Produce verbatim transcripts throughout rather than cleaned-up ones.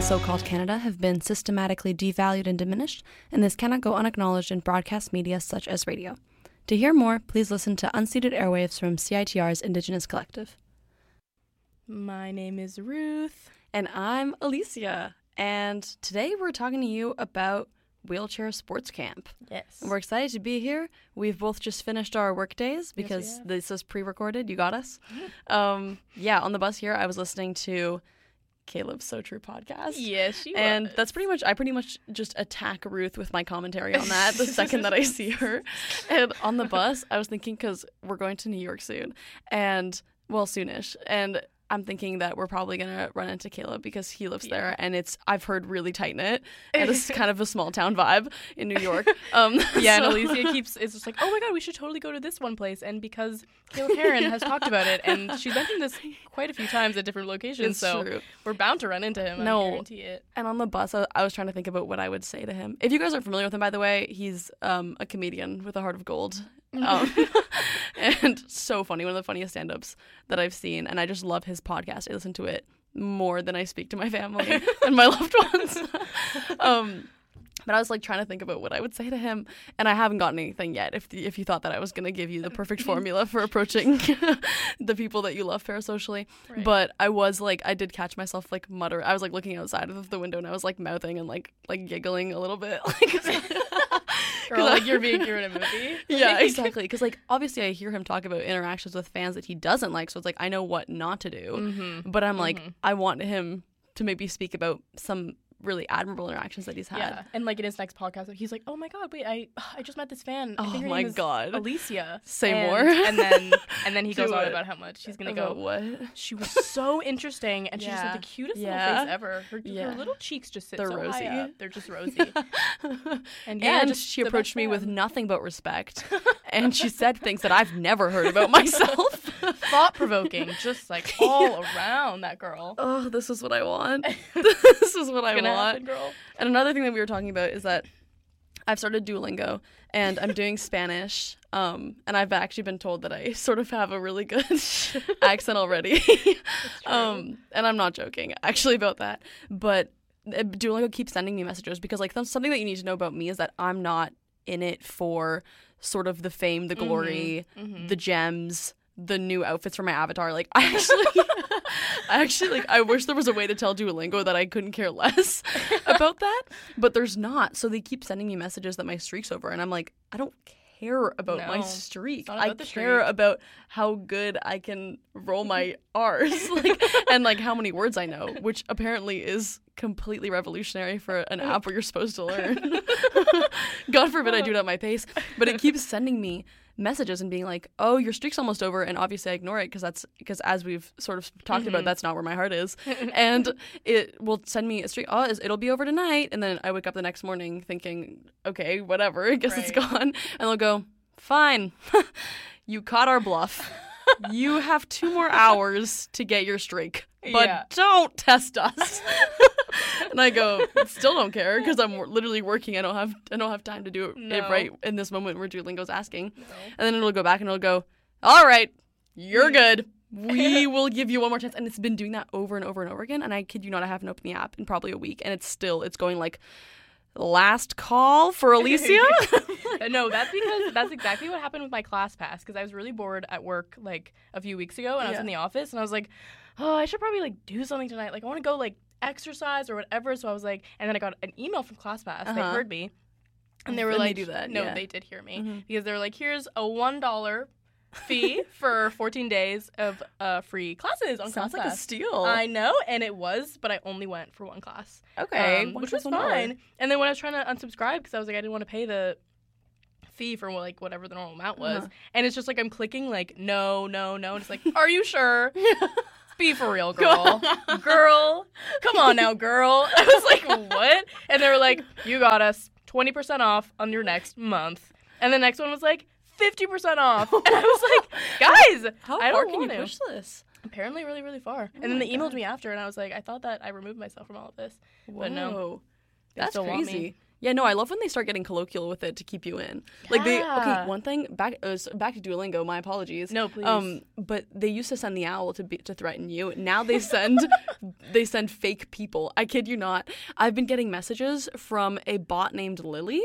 so-called Canada have been systematically devalued and diminished, and this cannot go unacknowledged in broadcast media such as radio. To hear more, please listen to Unceded Airwaves from C I T R's Indigenous Collective. My name is Ruth. And I'm Alicia. And today we're talking to you about Wheelchair Sports Camp. Yes. And we're excited to be here. We've both just finished our work days because yes, this is pre-recorded. You got us. um, yeah, on the bus here, I was listening to Caleb's So True podcast. Yes, she was. And that's pretty much, I pretty much just attack Ruth with my commentary on that the second that I see her. And on the bus, I was thinking, because we're going to New York soon, and, well, soonish, and I'm thinking that we're probably going to run into Caleb because he lives yeah. there, and it's, I've heard, really tight-knit, and it's kind of a small town vibe in New York. Um, yeah, so. and Alicia keeps, it's just like, oh my god, we should totally go to this one place, and because Caleb Heron has talked about it, and she's mentioned this quite a few times at different locations, It's so true. we're bound to run into him, No. I guarantee it. And on the bus, I, I was trying to think about what I would say to him. If you guys are familiar with him, by the way, he's um, a comedian with a heart of gold. Um, and so funny, one of the funniest stand-ups that I've seen, and I just love his podcast. I listen to it more than I speak to my family and my loved ones. um, but I was like trying to think about what I would say to him, and I haven't gotten anything yet. If the, if you thought that I was going to give you the perfect formula for approaching the people that you love parasocially, Right. but I was like, I did catch myself like mutter. I was like looking outside of the window, and I was like mouthing and like like giggling a little bit, like. Girl, like you're being you're in a movie. Yeah, exactly. Because, like, obviously I hear him talk about interactions with fans that he doesn't like, so it's like I know what not to do. Mm-hmm. But I'm like, Mhm. I want him to maybe speak about some really admirable interactions that he's had. Yeah, and like in his next podcast, he's like, "Oh my god, wait, I I just met this fan. I Oh think her my name is God. Alicia." Say and, more. And then and then he Do goes on it. about how much he's gonna About go. what? She was so interesting, and she just Yeah. had the cutest Yeah. little face ever. Her, Yeah. her little cheeks just sit They're so rosy. high up. They're just rosy. And yeah, and just she the approached best me with fan. nothing but respect. And she said things that I've never heard about myself. Thought provoking, just like all around that girl. Oh, this is what I want. This is what I Gonna want. happen, girl. And another thing that we were talking about is that I've started Duolingo, and I'm doing Spanish, um, and I've actually been told that I sort of have a really good accent already. um, and I'm not joking, actually, about that. But uh, Duolingo keeps sending me messages because, like, th- something that you need to know about me is that I'm not in it for sort of the fame, the glory, Mhm. the gems, the new outfits for my avatar. Like, I actually... I actually, like, I wish there was a way to tell Duolingo that I couldn't care less about that, but there's not. So they keep sending me messages that my streak's over, and I'm like, I don't care about my No, streak. it's not I about the care streak. about how good I can roll my R's, like, and like how many words I know, which apparently is completely revolutionary for an app where you're supposed to learn. God forbid I do it at my pace, but it keeps sending me messages and being like, oh, your streak's almost over, and obviously I ignore it because that's because as we've sort of talked Mhm. about, that's not where my heart is. And it will send me a streak, oh, it's- it'll be over tonight, and then I wake up the next morning thinking, okay, whatever, I guess it's Right. gone, and they'll go, fine, you caught our bluff. You have two more hours to get your streak, but Yeah. don't test us. And I go, still don't care because I'm literally working. I don't have I don't have time to do it No. right in this moment where Duolingo's asking. No. And then it'll go back and it'll go, all right, you're good. We will give you one more chance. And it's been doing that over and over and over again. And I kid you not, I haven't opened the app in probably a week. And it's still, it's going like, last call for Alicia? No, that's because that's exactly what happened with my class pass, because I was really bored at work like a few weeks ago, and I was Yeah. in the office, and I was like, oh, I should probably like do something tonight. Like I want to go like exercise or whatever. So I was like, and then I got an email from ClassPass. They Uh-huh. heard me, and they were And they like, do that, no, yeah. they did hear me Mhm. because they were like, here's a one dollar fee for fourteen days of uh, free classes on Sounds like a ClassPass. steal. I know, and it was, but I only went for one class. okay. Um, which was fine. And then when I was trying to unsubscribe because I was like, I didn't want to pay the fee for like whatever the normal amount was, Uh-huh. and it's just like I'm clicking like no, no, no, and it's like, are you sure? Be for real, girl. Girl, come on now, girl. I was like, what? And they were like, you got us twenty percent off on your next month. And the next one was like fifty percent off. And I was like, guys, How I far don't can you want to. push this? Apparently really, really far. Oh and then my they emailed God. me after, and I was like, I thought that I removed myself from all of this. Whoa. But no. They That's still want me. crazy. Yeah, no, I love when they start getting colloquial with it to keep you in. Like they Yeah. okay, one thing back uh, s- back to Duolingo, my apologies. No, please. Um but they used to send the owl to be, to threaten you. Now they send they send fake people. I kid you not. I've been getting messages from a bot named Lily.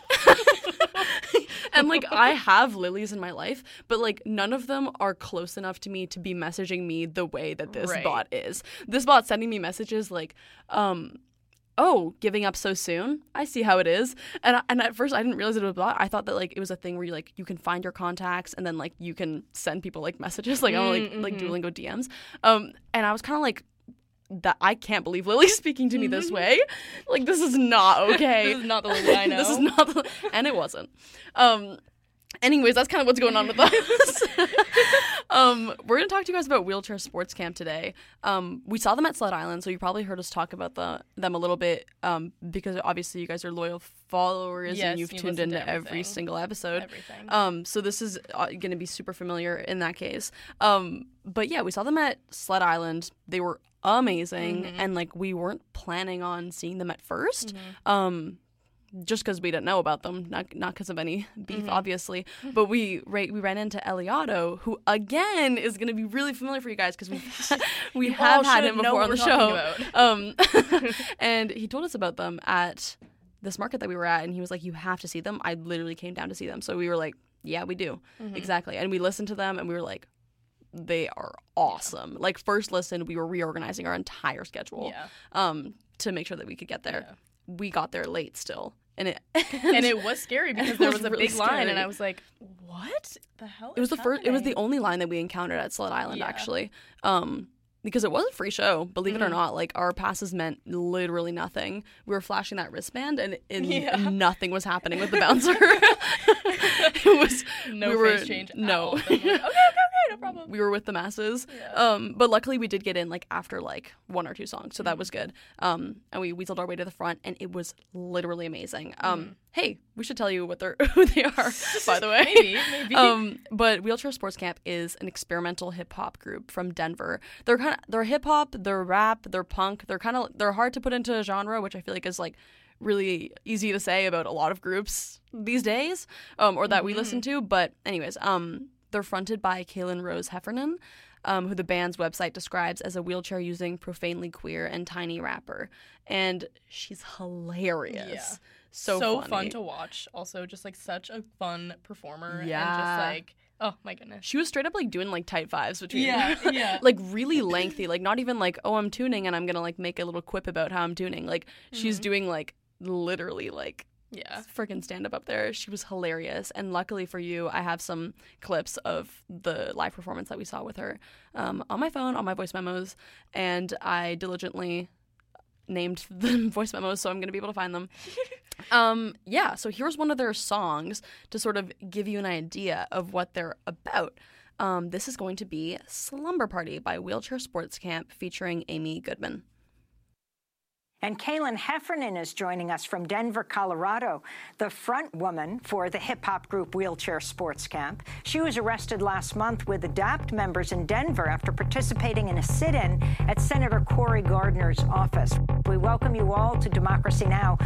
And like I have lilies in my life, but like none of them are close enough to me to be messaging me the way that this Right. bot is. This bot's sending me messages like um oh, giving up so soon? I see how it is. And I, and at first I didn't realize it was a bot. I thought that like it was a thing where you like you can find your contacts and then like you can send people like messages like on like like Mm-hmm. Duolingo D Ms. Um and I was kind of like that I can't believe Lily's speaking to me this way. Like this is not okay. This is not the Lily I know. This is not the, and it wasn't. Um anyways, that's kind of what's going on with us. um, we're going to talk to you guys about Wheelchair Sports Camp today. Um, we saw them at Sled Island, so you probably heard us talk about the them a little bit um, because obviously you guys are loyal followers Yes, and you've you tuned listen to into every everything. single episode. Everything. Um, so this is uh, going to be super familiar in that case. Um, but yeah, we saw them at Sled Island. They were amazing, Mhm. and like we weren't planning on seeing them at first. Mhm. Um, just because we didn't know about them, not not because of any beef, Mhm. obviously. But we right, we ran into Eliotto, who again is going to be really familiar for you guys because we we You have all had should him know before what on the we're talking show. Um, and he told us about them at this market that we were at, and he was like, "You have to see them." I literally came down to see them, so we were like, "Yeah, we do, Mhm. exactly." And we listened to them, and we were like, "They are awesome!" Like first listen, we were reorganizing our entire schedule Yeah. um, to make sure that we could get there. Yeah. We got there late still, and it And it was scary because It there was was a really big line, and scary. I was like, "What the hell?" It was is the first. It was the happening?" only line that we encountered at Sled Island, Yeah. actually, um, because it was a free show. Believe it or Mhm. not, like our passes meant literally nothing. We were flashing that wristband, and, and Yeah. nothing was happening with the bouncer. It was no we were- face change. at no. all. I'm like, okay, okay, okay, no problem. we were with the masses. Yeah. Um, but luckily we did get in like after like one or two songs, so Mm-hmm. that was good. Um, and we weaseled our way to the front, and it was literally amazing. Um, Mm-hmm. hey, we should tell you what they're who they are, by the way. Maybe, maybe. Um, but Wheelchair Sports Camp is an experimental hip hop group from Denver. They're kind of they're hip hop, they're rap, they're punk. They're kind of they're hard to put into a genre, which I feel like is like really easy to say about a lot of groups these days, um, or that we listen to. But anyways, um, they're fronted by Kaylin Rose Heffernan, um, who the band's website describes as a wheelchair-using, profanely queer and tiny rapper, and she's hilarious. Yeah. So, so funny. fun to watch. Also, just like such a fun performer. And Yeah. just like, oh my goodness. She was straight up like doing like tight fives between Yeah, yeah. like really lengthy, like not even like, oh, I'm tuning and I'm gonna like make a little quip about how I'm tuning. Like she's Mhm. doing like literally like Yeah. freaking stand up up there. She was hilarious, and luckily for you, I have some clips of the live performance that we saw with her um, on my phone, on my voice memos, and I diligently named the voice memos, so I'm gonna be able to find them. Um, yeah, so here's one of their songs to sort of give you an idea of what they're about. Um, this is going to be Slumber Party by Wheelchair Sports Camp featuring Amy Goodman. And Kaylin Heffernan is joining us from Denver, Colorado, the front woman for the hip-hop group Wheelchair Sports Camp. She was arrested last month with ADAPT members in Denver after participating in a sit-in at Senator Cory Gardner's office. We welcome you all to Democracy Now!